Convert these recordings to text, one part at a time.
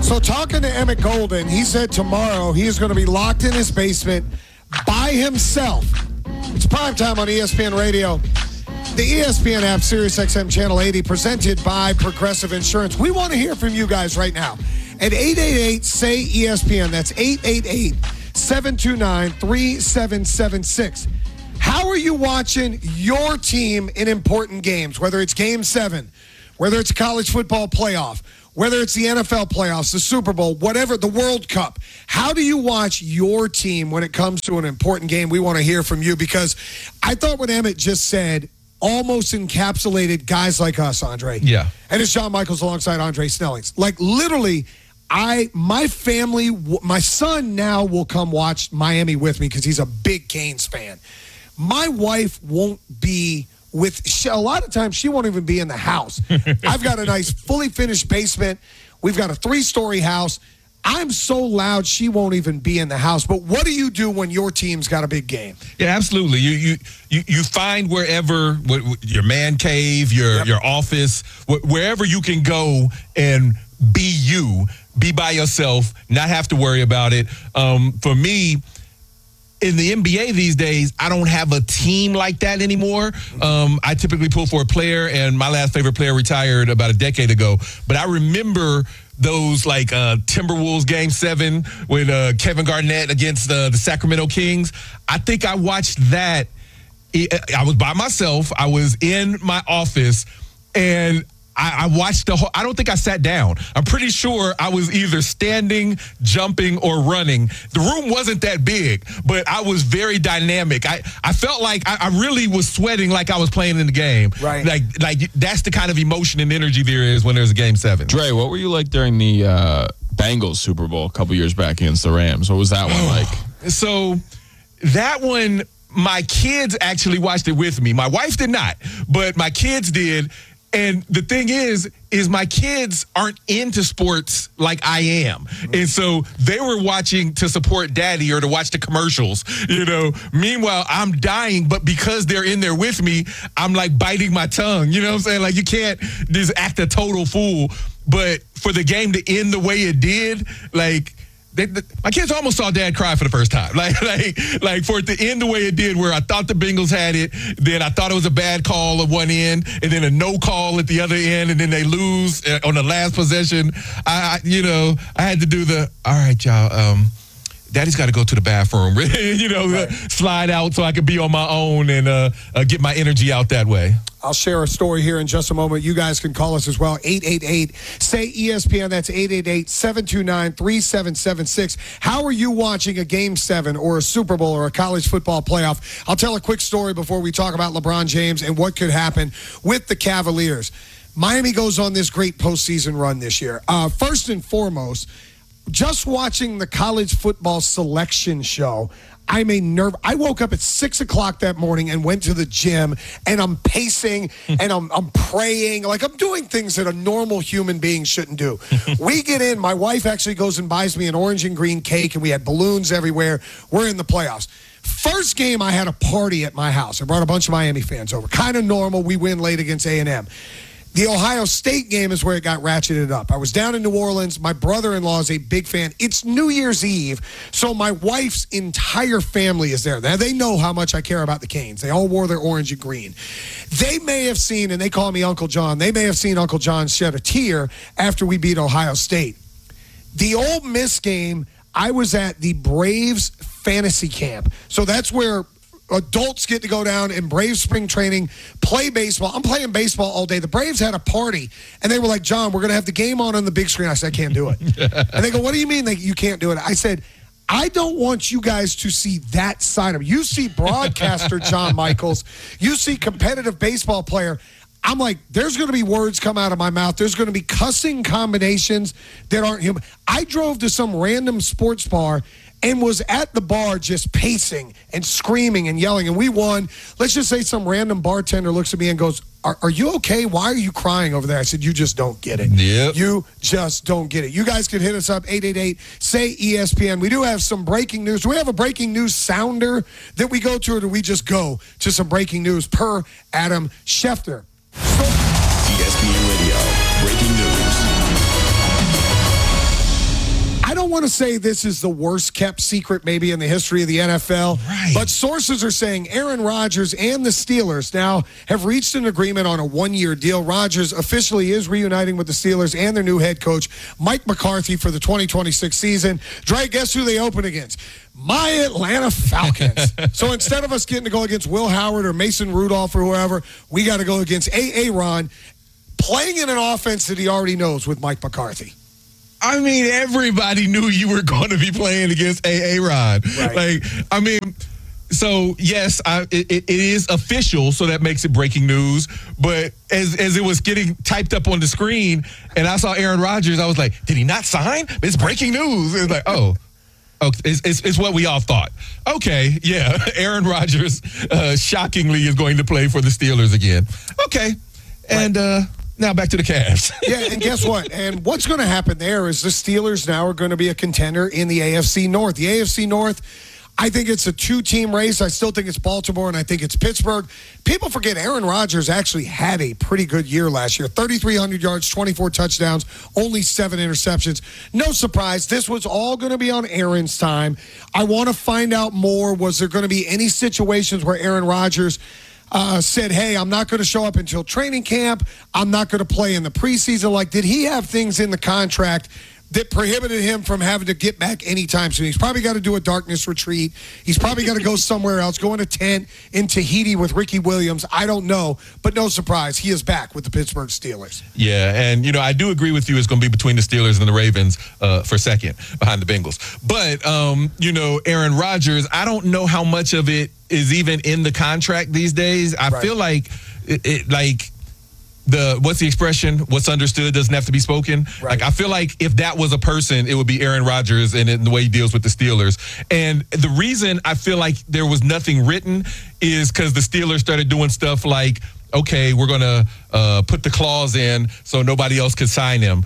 So talking to Emmett Golden, he said tomorrow he is going to be locked in his basement by himself. It's primetime on ESPN Radio. The ESPN app, SiriusXM Channel 80, presented by Progressive Insurance. We want to hear from you guys right now at 888-SAY-ESPN. That's 888-729-3776. How are you watching your team in important games, whether it's Game 7, whether it's a college football playoff, whether it's the NFL playoffs, the Super Bowl, whatever, the World Cup? How do you watch your team when it comes to an important game? We want to hear from you because I thought what Emmett just said almost encapsulated guys like us, Andre. Yeah. And it's John Michaels alongside Andre Snellings. Like, literally, my family, my son now will come watch Miami with me because he's a big Canes fan. My wife won't be a lot of times she won't even be in the house. I've got a nice fully finished basement. We've got a 3-story house. I'm so loud she won't even be in the house. But what do you do when your team's got a big game? Yeah, absolutely. You find wherever your man cave, your office, wherever you can go and be by yourself, not have to worry about it. For me, in the NBA these days, I don't have a team like that anymore. I typically pull for a player, and my last favorite player retired about a decade ago. But I remember those like Timberwolves Game 7 with Kevin Garnett against the Sacramento Kings. I think I watched that. I was by myself. I was in my office, and I watched the whole. I don't think I sat down. I'm pretty sure I was either standing, jumping, or running. The room wasn't that big, but I was very dynamic. I felt like I really was sweating like I was playing in the game. Right. Like that's the kind of emotion and energy there is when there's a Game 7. Dre, what were you like during the Bengals Super Bowl a couple years back against the Rams? What was that one like? So that one, my kids actually watched it with me. My wife did not, but my kids did. And the thing is my kids aren't into sports like I am. And so they were watching to support daddy or to watch the commercials, Meanwhile, I'm dying, but because they're in there with me, I'm like biting my tongue. You know what I'm saying? Like, you can't just act a total fool. But for the game to end the way it did, like, my kids almost saw dad cry for the first time. Like for it to end the way it did, where I thought the Bengals had it, then I thought it was a bad call at one end, and then a no call at the other end, and then they lose on the last possession. I had to do all right, y'all, daddy's got to go to the bathroom, right. Slide out so I could be on my own and get my energy out that way. I'll share a story here in just a moment. You guys can call us as well. 888-SAY-ESPN. That's 888-729-3776. How are you watching a Game 7 or a Super Bowl or a college football playoff? I'll tell a quick story before we talk about LeBron James and what could happen with the Cavaliers. Miami goes on this great postseason run this year. First and foremost, just watching the college football selection show, I woke up at 6 o'clock that morning and went to the gym, and I'm pacing and I'm praying. Like, I'm doing things that a normal human being shouldn't do. We get in. My wife actually goes and buys me an orange and green cake, and we had balloons everywhere. We're in the playoffs. First game, I had a party at my house. I brought a bunch of Miami fans over. Kind of normal. We win late against A&M. The Ohio State game is where it got ratcheted up. I was down in New Orleans. My brother-in-law is a big fan. It's New Year's Eve, so my wife's entire family is there. Now, they know how much I care about the Canes. They all wore their orange and green. They may have seen, and they call me Uncle John, they may have seen Uncle John shed a tear after we beat Ohio State. The Ole Miss game, I was at the Braves fantasy camp. So that's where adults get to go down in Braves spring training, play baseball. I'm playing baseball all day. The Braves had a party, and they were like, John, we're going to have the game on the big screen. I said, I can't do it. And they go, what do you mean you can't do it? I said, I don't want you guys to see that side of it. You see broadcaster John Michaels. You see competitive baseball player. I'm like, there's going to be words come out of my mouth. There's going to be cussing combinations that aren't human. I drove to some random sports bar and was at the bar just pacing and screaming and yelling, and we won. Let's just say some random bartender looks at me and goes, are you okay? Why are you crying over there? I said, you just don't get it. Yep. You just don't get it. You guys can hit us up, 888-SAY-ESPN. We do have some breaking news. Do we have a breaking news sounder that we go to, or do we just go to some breaking news per Adam Schefter? ESPN Radio, breaking news. want to say this is the worst kept secret maybe in the history of the NFL. Right. But sources are saying Aaron Rodgers and the Steelers now have reached an agreement on a one-year deal. Rodgers officially is reuniting with the Steelers and their new head coach, Mike McCarthy, for the 2026 season. Dre, guess who they open against? My Atlanta Falcons. So instead of us getting to go against Will Howard or Mason Rudolph or whoever, we got to go against Aaron, playing in an offense that he already knows with Mike McCarthy. I mean, everybody knew you were going to be playing against Aaron. Right. So yes, it is official, so that makes it breaking news. But as it was getting typed up on the screen, and I saw Aaron Rodgers, I was like, did he not sign? It's breaking news. It's like, oh, it's what we all thought. Okay, yeah, Aaron Rodgers, shockingly, is going to play for the Steelers again. Okay, and now back to the Cavs. Yeah, and guess what? And what's going to happen there is the Steelers now are going to be a contender in the AFC North. The AFC North, I think it's a two-team race. I still think it's Baltimore, and I think it's Pittsburgh. People forget Aaron Rodgers actually had a pretty good year last year. 3,300 yards, 24 touchdowns, only 7 interceptions. No surprise. This was all going to be on Aaron's time. I want to find out more. Was there going to be any situations where Aaron Rodgers said, hey, I'm not going to show up until training camp. I'm not going to play in the preseason. Like, did he have things in the contract that prohibited him from having to get back anytime soon? He's probably got to do a darkness retreat. He's probably got to go somewhere else, go in a tent in Tahiti with Ricky Williams. I don't know, but no surprise, he is back with the Pittsburgh Steelers. Yeah, and, I do agree with you. It's going to be between the Steelers and the Ravens for second behind the Bengals. But, Aaron Rodgers, I don't know how much of it is even in the contract these days. I feel like what's the expression? What's understood doesn't have to be spoken. Right. Like, I feel like if that was a person, it would be Aaron Rodgers and the way he deals with the Steelers. And the reason I feel like there was nothing written is because the Steelers started doing stuff like, okay, we're going to put the clause in so nobody else could sign him,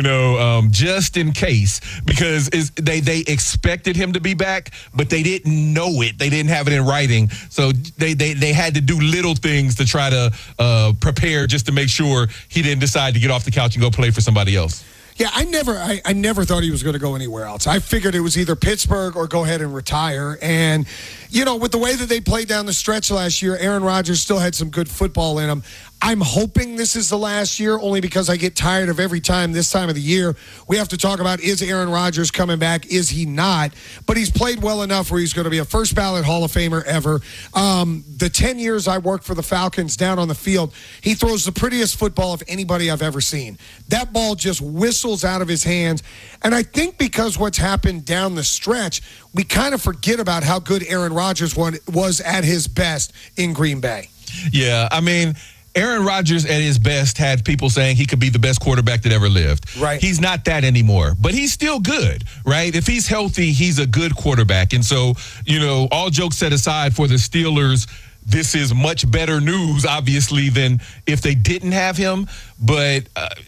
just in case, because they expected him to be back, but they didn't know it. They didn't have it in writing. So they had to do little things to try to prepare just to make sure he didn't decide to get off the couch and go play for somebody else. Yeah, I never thought he was going to go anywhere else. I figured it was either Pittsburgh or go ahead and retire. And, with the way that they played down the stretch last year, Aaron Rodgers still had some good football in him. I'm hoping this is the last year, only because I get tired of every time this time of the year we have to talk about, is Aaron Rodgers coming back? Is he not? But he's played well enough where he's going to be a first ballot Hall of Famer ever. The 10 years I worked for the Falcons down on the field, he throws the prettiest football of anybody I've ever seen. That ball just whistles out of his hands. And I think because what's happened down the stretch, we kind of forget about how good Aaron Rodgers was at his best in Green Bay. Yeah, Aaron Rodgers at his best had people saying he could be the best quarterback that ever lived. Right. He's not that anymore, but he's still good, right? If he's healthy, he's a good quarterback. And so, all jokes set aside for the Steelers, this is much better news, obviously, than if they didn't have him. But,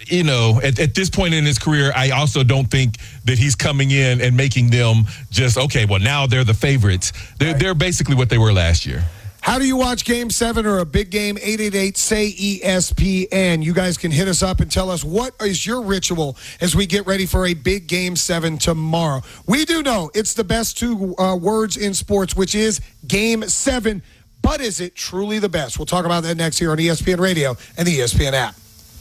at this point in his career, I also don't think that he's coming in and making them just, okay, well, now they're the favorites. They're basically what they were last year. How do you watch Game 7 or a big game? 888-SAY-ESPN. You guys can hit us up and tell us what is your ritual as we get ready for a big Game 7 tomorrow. We do know it's the best two words in sports, which is Game 7. But is it truly the best? We'll talk about that next here on ESPN Radio and the ESPN app.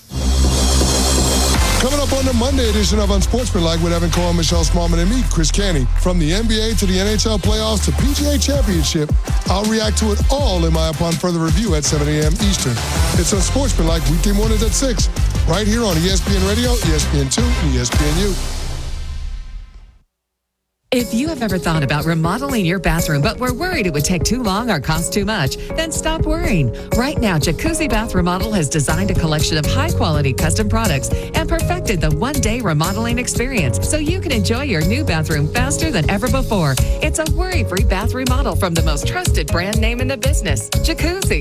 Coming up on the Monday edition of Unsportsmanlike with Evan Cohen, Michelle Smallman, and me, Chris Canty. From the NBA to the NHL playoffs to PGA Championship, I'll react to it all in my upon further review at 7 a.m. Eastern. It's Unsportsmanlike weekday mornings at 6, right here on ESPN Radio, ESPN2, and ESPNU. If you have ever thought about remodeling your bathroom but were worried it would take too long or cost too much, then stop worrying. Right now, Jacuzzi Bath Remodel has designed a collection of high-quality custom products and perfected the one-day remodeling experience so you can enjoy your new bathroom faster than ever before. It's a worry-free bath remodel from the most trusted brand name in the business, Jacuzzi.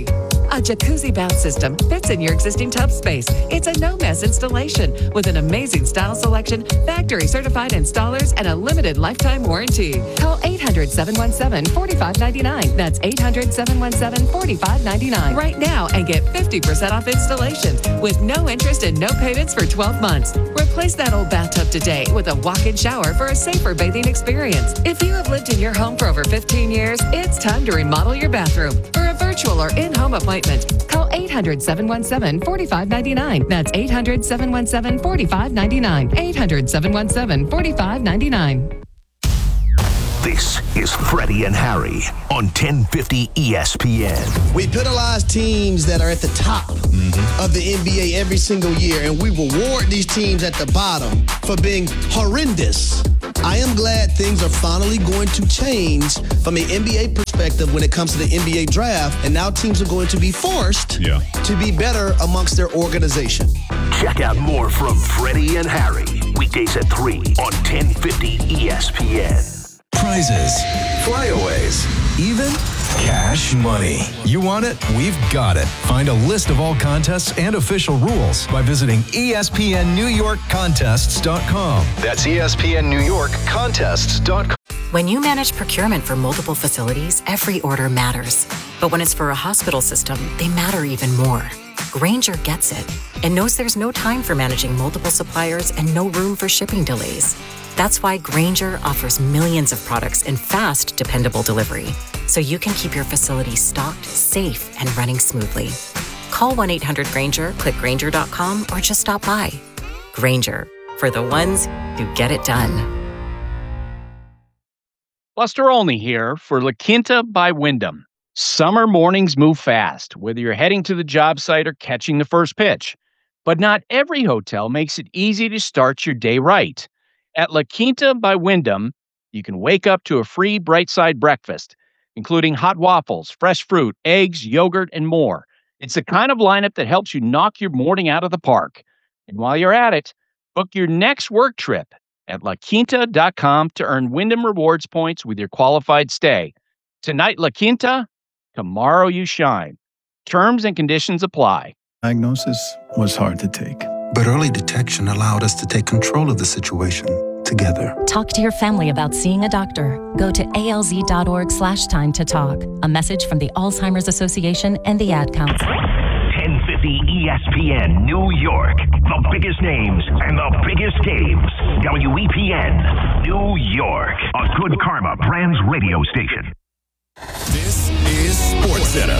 A jacuzzi bath system fits in your existing tub space. It's a no-mess installation with an amazing style selection, factory-certified installers, and a limited lifetime warranty. Call 800-717-4599. That's 800-717-4599 right now and get 50% off installation with no interest and no payments for 12 months. Replace that old bathtub today with a walk-in shower for a safer bathing experience. If you have lived in your home for over 15 years, it's time to remodel your bathroom. For a virtual or in-home appointment, call 800-717-4599. That's 800-717-4599. 800-717-4599. This is Freddie and Harry on 1050 ESPN. We penalize teams that are at the top of the NBA every single year, and we reward these teams at the bottom for being horrendous. I am glad things are finally going to change from an NBA perspective when it comes to the NBA draft, and now teams are going to be forced to be better amongst their organization. Check out more from Freddie and Harry, weekdays at 3 on 1050 ESPN. Prizes, flyaways, even cash money. You want it? We've got it. Find a list of all contests and official rules by visiting ESPNNewYorkContests.com. That's ESPNNewYorkContests.com. When you manage procurement for multiple facilities, every order matters. But when it's for a hospital system, they matter even more. Grainger gets it and knows there's no time for managing multiple suppliers and no room for shipping delays. That's why Grainger offers millions of products in fast, dependable delivery, so you can keep your facility stocked, safe, and running smoothly. Call 1-800-GRAINGER, click Grainger.com, or just stop by. Grainger, for the ones who get it done. Buster Olney here for La Quinta by Wyndham. Summer mornings move fast, whether you're heading to the job site or catching the first pitch. But not every hotel makes it easy to start your day right. At La Quinta by Wyndham, you can wake up to a free Bright Side breakfast, including hot waffles, fresh fruit, eggs, yogurt, and more. It's the kind of lineup that helps you knock your morning out of the park. And while you're at it, book your next work trip at LaQuinta.com to earn Wyndham Rewards points with your qualified stay. Tonight, La Quinta, tomorrow you shine. Terms and conditions apply. Diagnosis was hard to take, but early detection allowed us to take control of the situation together. Talk to your family about seeing a doctor. Go to alz.org/time to talk. A message from the Alzheimer's Association and the Ad Council. 1050 ESPN New York. The biggest names and the biggest games. WEPN New York. A Good Karma Brands radio station. This is SportsCenter.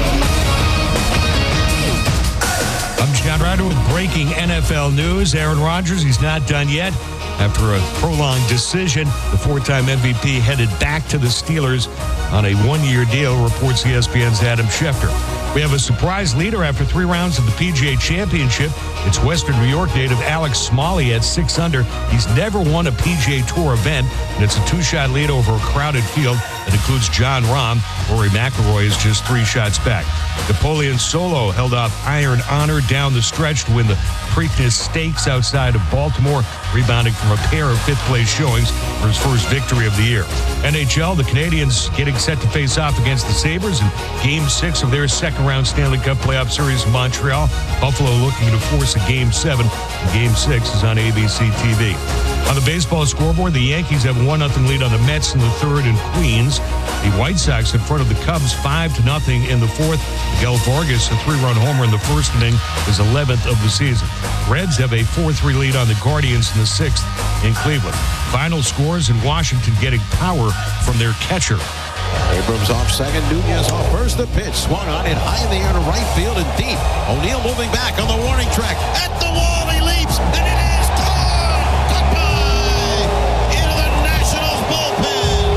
I'm John Ryder with breaking NFL news. Aaron Rodgers, he's not done yet. After a prolonged decision, the four-time MVP headed back to the Steelers on a one-year deal, reports ESPN's Adam Schefter. We have a surprise leader after 3 rounds of the PGA Championship. It's Western New York native Alex Smalley at 6 under. He's never won a PGA Tour event, and it's a 2-shot lead over a crowded field that includes Jon Rahm. Rory McIlroy is just 3 shots back. Napoleon Solo held off Iron Honor down the stretch to win the Preakness Stakes outside of Baltimore, rebounding from a pair of fifth-place showings for his first victory of the year. NHL, the Canadiens getting set to face off against the Sabres in Game 6 of their second-round Stanley Cup playoff series in Montreal. Buffalo looking to force a Game 7. And Game 6 is on ABC TV. On the baseball scoreboard, the Yankees have a 1-0 lead on the Mets in the third in Queens. The White Sox in front of the Cubs 5-0 in the fourth. Miguel Vargas, a 3-run homer in the first inning, is 11th of the season. Reds have a 4-3 lead on the Guardians in the sixth in Cleveland. Final scores in Washington getting power from their catcher. Abrams off second, Nunez off first. The pitch swung on it high in the air to right field and deep. O'Neill moving back on the warning track. At the wall, he leaps, and it is gone! Goodbye! Into the Nationals bullpen.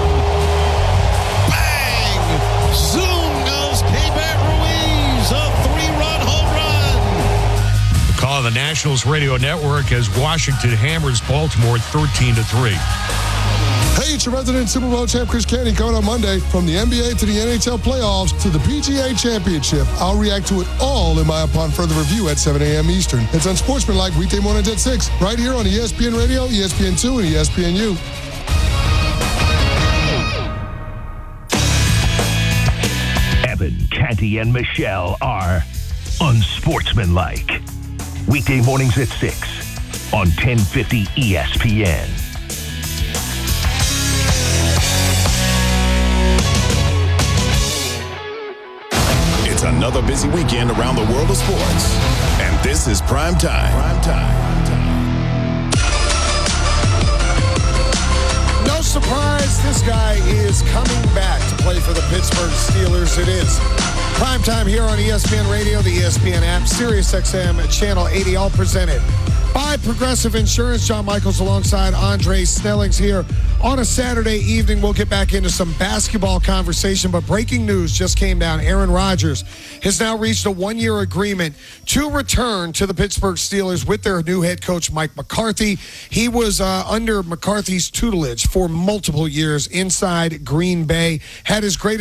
Bang! Zoom goes Keibert Ruiz, a 3-run home run. The call of the Nationals radio network as Washington hammers Baltimore 13-3. Hey, it's your resident Super Bowl champ, Chris Canty, coming on Monday. From the NBA to the NHL playoffs to the PGA Championship, I'll react to it all in my upon further review at 7 a.m. Eastern. It's Unsportsmanlike weekday mornings at 6, right here on ESPN Radio, ESPN2, and ESPNU. Evan Canty and Michelle are unsportsmanlike. Weekday mornings at 6 on 1050 ESPN. It's another busy weekend around the world of sports. And this is Prime Time. No surprise, this guy is coming back to play for the Pittsburgh Steelers. It is primetime here on ESPN Radio, the ESPN app, SiriusXM Channel 80, all presented by Progressive Insurance. John Michaels alongside Andre Snellings here on a Saturday evening. We'll get back into some basketball conversation, but breaking news just came down. Aaron Rodgers has now reached a one-year agreement to return to the Pittsburgh Steelers with their new head coach, Mike McCarthy. He was under McCarthy's tutelage for multiple years inside Green Bay, had his greatest